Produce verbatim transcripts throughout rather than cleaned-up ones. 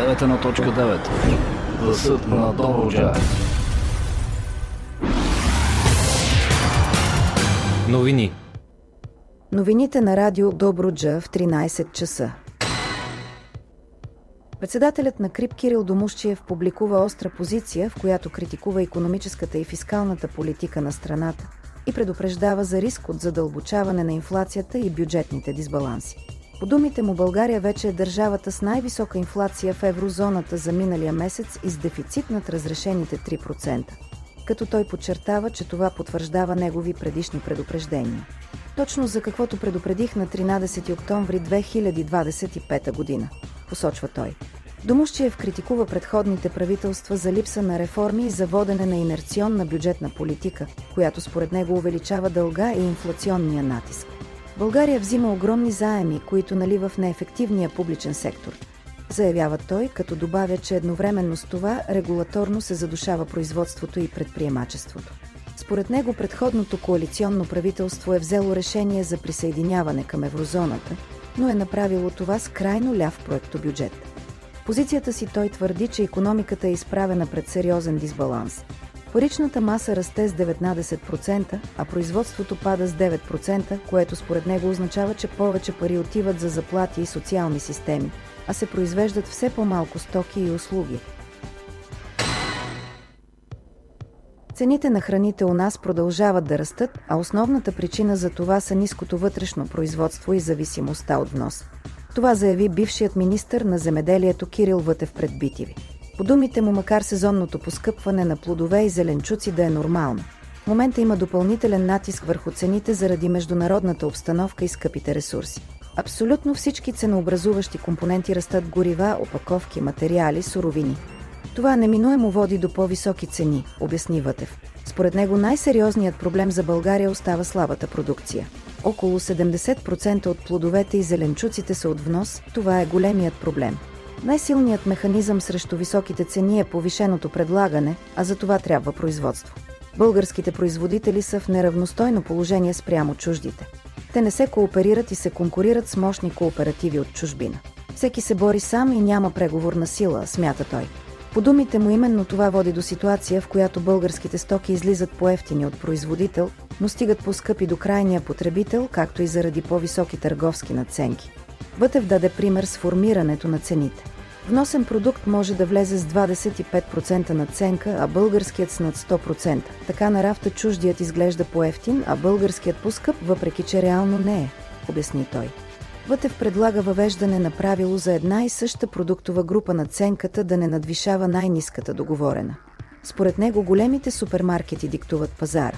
девет едно точка девет. Гласът на Добруджа. Новини. Новините на радио Добруджа в тринайсет часа. Председателят на КРИБ Кирил Домусчиев публикува остра позиция, в която критикува икономическата и фискалната политика на страната и предупреждава за риск от задълбочаване на инфлацията и бюджетните дисбаланси. По думите му, България вече е държавата с най-висока инфлация в еврозоната за миналия месец и с дефицит над разрешените три процента, като той подчертава, че това потвърждава негови предишни предупреждения. Точно за каквото предупредих на тринайсети октомври две хиляди двадесет и пета година, посочва той. Домусчиев критикува предходните правителства за липса на реформи и за водене на инерционна бюджетна политика, която според него увеличава дълга и инфлационния натиск. България взима огромни заеми, които налива в неефективния публичен сектор, заявява той, като добавя, че едновременно с това регулаторно се задушава производството и предприемачеството. Според него предходното коалиционно правителство е взело решение за присъединяване към еврозоната, но е направило това с крайно ляв проектобюджет. Позицията си той твърди, че икономиката е изправена пред сериозен дисбаланс. Паричната маса расте с деветнайсет процента, а производството пада с девет процента, което според него означава, че повече пари отиват за заплати и социални системи, а се произвеждат все по-малко стоки и услуги. Цените на храните у нас продължават да растат, а основната причина за това са ниското вътрешно производство и зависимостта от внос. Това заяви бившият министър на земеделието Кирил Вътев пред би ти ви. По думите му, макар сезонното поскъпване на плодове и зеленчуци да е нормално, в момента има допълнителен натиск върху цените заради международната обстановка и скъпите ресурси. Абсолютно всички ценообразуващи компоненти растат: горива, опаковки, материали, суровини. Това неминуемо води до по-високи цени, обясни Вътев. Според него най-сериозният проблем за България остава слабата продукция. Около седемдесет процента от плодовете и зеленчуците са от внос, това е големият проблем. Най-силният механизъм срещу високите цени е повишеното предлагане, а за това трябва производство. Българските производители са в неравностойно положение спрямо чуждите. Те не се кооперират и се конкурират с мощни кооперативи от чужбина. Всеки се бори сам и няма преговорна сила, смята той. По думите му, именно това води до ситуация, в която българските стоки излизат по-евтини от производител, но стигат по-скъпи до крайния потребител, както и заради по-високи търговски надценки. Вътев даде пример с формирането на цените. Вносен продукт може да влезе с двадесет и пет процента надценка, а българският с над сто процента. Така на рафта чуждият изглежда по-евтин, а българският по-скъп, въпреки че реално не е, обясни той. Вътев предлага въвеждане на правило за една и съща продуктова група надценката да не надвишава най-ниската договорена. Според него големите супермаркети диктуват пазара.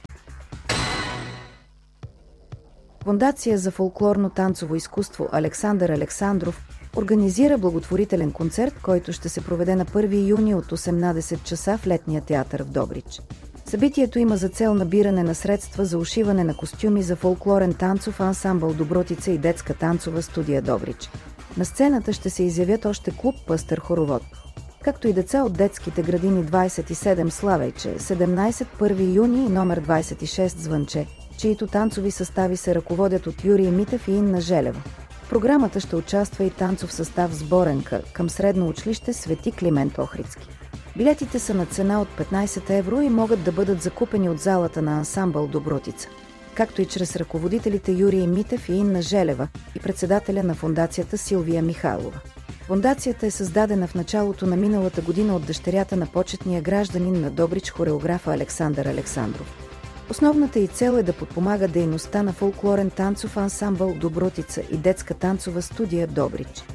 Фондация за фолклорно-танцово изкуство Александър Александров организира благотворителен концерт, който ще се проведе на първи юни от осемнайсет часа в Летния театър в Добрич. Събитието има за цел набиране на средства за ушиване на костюми за фолклорен танцов ансамбъл Добротица и детска танцова студия Добрич. На сцената ще се изявят още клуб Пъстър хоровод, както и деца от детските градини двайсет и седем Славейче, седемнайсет първи юни и номер двайсет и шест Звънче, чието танцови състави се ръководят от Юрий Митев и Инна Желева. В програмата ще участва и танцов състав Сборенка към средно училище Свети Климент Охридски. Билетите са на цена от петнайсет евро и могат да бъдат закупени от залата на ансамбъл Добротица, както и чрез ръководителите Юрий Митев и Инна Желева и председателя на фондацията Силвия Михайлова. Фондацията е създадена в началото на миналата година от дъщерята на почетния гражданин на Добрич хореографа Александър Александров. Основната й цел е да подпомага дейността на фолклорен танцов ансамбъл Добротица и детска танцова студия Добрич.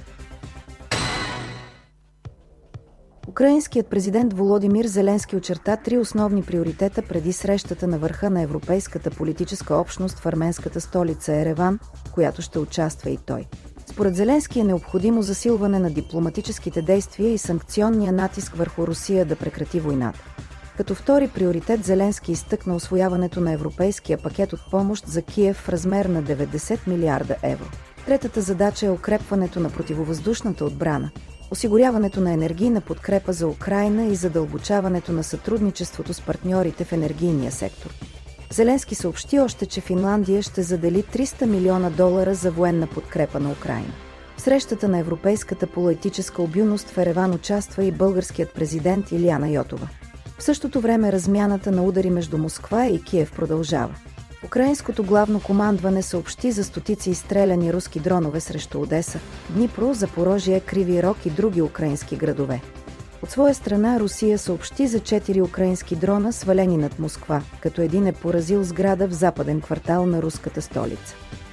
Украинският президент Володимир Зеленски очерта три основни приоритета преди срещата на върха на Европейската политическа общност в арменската столица Ереван, в която ще участва и той. Според Зеленски е необходимо засилване на дипломатическите действия и санкционния натиск върху Русия да прекрати войната. Като втори приоритет Зеленски изтъкна усвояването на европейския пакет от помощ за Киев в размер на деветдесет милиарда евро. Третата задача е укрепването на противовъздушната отбрана, осигуряването на енергийна подкрепа за Украйна и задълбочаването на сътрудничеството с партньорите в енергийния сектор. Зеленски съобщи още, че Финландия ще задели триста милиона долара за военна подкрепа на Украйна. В срещата на европейската политическа обилност в Ереван участва и българският президент Илияна Йотова. В същото време размяната на удари между Москва и Киев продължава. Украинското главно командване съобщи за стотици изстреляни руски дронове срещу Одеса, Днипро, Запорожие, Кривий Рог и други украински градове. От своя страна Русия съобщи за четири украински дрона, свалени над Москва, като един е поразил сграда в западен квартал на руската столица.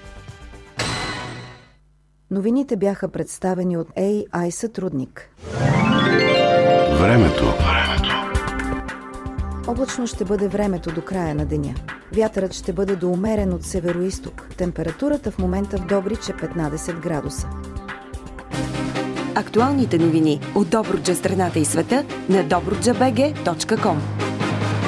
Новините бяха представени от Ей Ай Сътрудник. Времето. Облачно ще бъде времето до края на деня. Вятърът ще бъде до умерен от североизток. Температурата в момента в Добрич е петнадесет градуса. Актуалните новини от Добруджа, страната и света на добруджа точка бг точка ком.